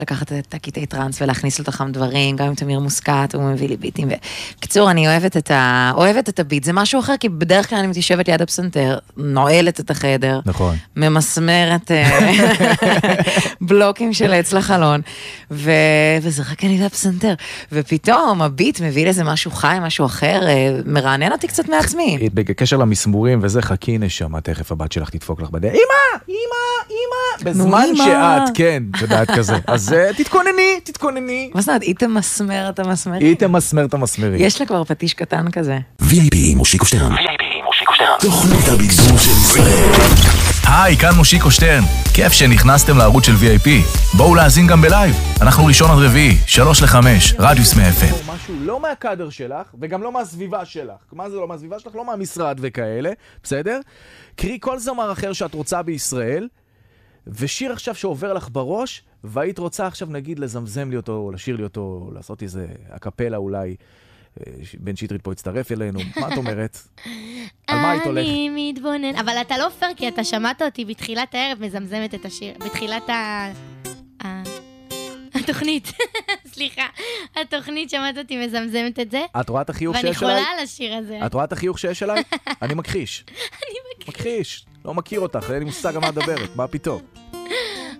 לקחת את הקטעי טרנס ולהכניס לתוכם דברים, גם עם תמיר מוסקת, הוא מביא לי ביטים. בקיצור, אני אוהבת את הביט, זה משהו אחר, כי בדרך כלל אני מתיישבת ליד הפסנתר, נועלת את החדר, נכון. ממסמרת בלוקים של עץ לחלון, וזה רק אני והפסנתר. ופתאום הביט מביא לזה משהו חי, משהו אחר, מרענן אותי קצת מעצמי. בקשר למסמורים וזה, חכי נשמה, תכף הבת שלך תדפוק לך בדרך. אמא, בזמן שאת, כן, יודעת כזה. אז תתכונני. מה זאת אומרת, היא תמסמר את המסמרים? היא תמסמר את המסמרים. יש לה כבר פטיש קטן כזה. VIP מושיקו שטרן. תוכנית הבידור של ישראל. היי, כאן מושיקו שטרן. כיף שנכנסתם לערוץ של VIP. בואו להאזין גם בלייב. אנחנו ראשון עד רביעי, 3-5, רדיוס מ-FM. משהו לא מהקאדר שלך, וגם לא מהסביבה שלך. מה זה לא מהסביבה שלך? לא מהמשרד וכאלה, בסדר? קרי כל זמר אחר שאת רוצה בישראל, ושיר עכשיו שעובר לך בראש, והיית רוצה עכשיו נגיד לזמזם לי אותו, לשיר לי אותו, לעשות איזה הקפלה אולי, בן שטרית פה הצטרף אלינו, מה את אומרת? על מה היית הולך? אני מתבונן, אבל אתה לא פייר, כי אתה שמעת אותי בתחילת הערב מזמזמת את השיר, בתחילת התוכנית, סליחה, התוכנית שמעת אותי מזמזמת את זה. את רואה את החיוך שיש ואני אליי? חולה על השיר הזה. את רואה את החיוך שיש אליי? אני מכחיש. מכחיש, לא מכיר אותך, אין לי מושג על מה מדברת, מה פתאום?